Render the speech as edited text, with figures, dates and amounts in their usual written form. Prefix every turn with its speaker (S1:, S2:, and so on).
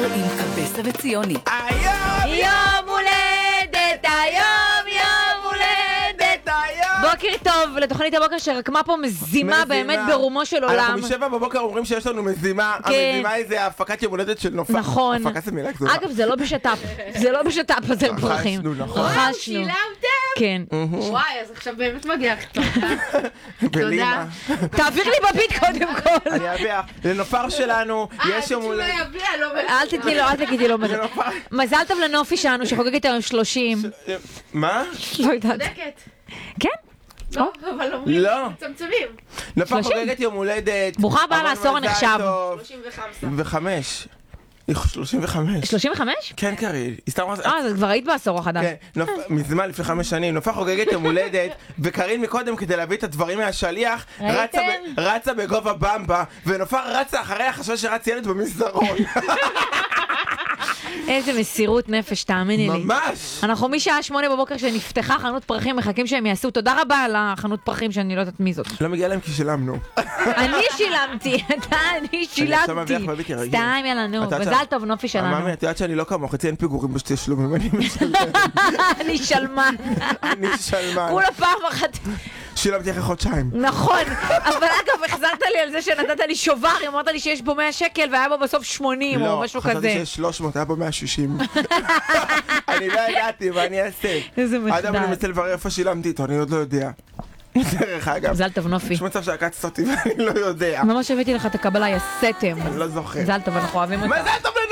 S1: עם קבסה וציוני.
S2: יום הולדת היום, יום הולדת היום. בוקר טוב לתוכנית הבוקר שרקמה פה מזימה באמת ברומו של עולם.
S3: אנחנו משבע בבוקר אומרים שיש לנו מזימה. המזימה היא זה הפקת יום הולדת של נופר.
S2: נכון.
S3: הפקה זה מילה גדולה.
S2: אגב, זה לא בשטף. זה לא בשטף, אז הם פרחים.
S3: רכשנו.
S2: שילמתם? כן.
S4: וואי, אז עכשיו באמת מגיע קצת.
S3: תודה.
S2: תעביר לי בביט קודם כל.
S3: אני אביע. לנופר שלנו יש יום הולדת.
S2: אל תתני לו, אל תגידי לו מזל. מזל טוב לנופי שלנו שחוגגת היום 30.
S3: מה?
S2: לא יודעת.
S4: צודקת.
S2: כן?
S4: לא, אבל אומרים,
S3: לא.
S4: מצמצמים.
S3: נופר חוגגת יום הולדת.
S2: ברוכה הבאה לעשור הנחשב.
S3: 35. 35.
S2: 35?
S3: כן, קריל.
S2: אז כבר היית בעשור החדש.
S3: כן, מזמן לפני 5 שנים. נופר חוגגת יום הולדת, וקריל מקודם כדי להביא את הדברים מהשליח, רצה בגובה במבה, ונופר רצה אחריה, חשבה שרץ ילד במסדרון.
S2: איזה מסירות נפש, תאמיני לי.
S3: ממש!
S2: אנחנו משעה 8 בבוקר שנפתחה חנות פרחים, מחכים שהם יעשו. תודה רבה על החנות פרחים שאני לא יודעת מי זאת.
S3: לא מגיע להם כי שילמנו.
S2: אני שילמתי, אני שילמתי. סתם, יאללה, נו. מזל טוב, נופי שלנו.
S3: מאמי, את יודעת שאני לא כמוך, אצלי אין פיגורים בתשלומים, אני משלם.
S2: אני שלמן.
S3: אני שלמן.
S2: כולה פעם אחת.
S3: שילמתי אחרי חודשיים.
S2: נכון, אבל אגב, החזרת לי על זה שנתת לי שובר, אמרת לי שיש בו 100 שקל והיה בו בסוף 80 או משהו כזה.
S3: לא, חשבתי שיש 300, היה בו 160. אני לא ידעתי, ואני אעשה.
S2: איזה מחדל.
S3: עד אבל אני מצא לברר איפה שילמתי איתו, אני עוד לא יודע. דרך אגב.
S2: מזל טוב, נופי.
S3: יש מצב שעקצת אותי ואני לא יודע.
S2: ממש הבאתי לך את הקבלה, יסתם.
S3: אני לא זוכר.
S2: מזל טוב, אנחנו אוהבים אותך.
S3: מזל טוב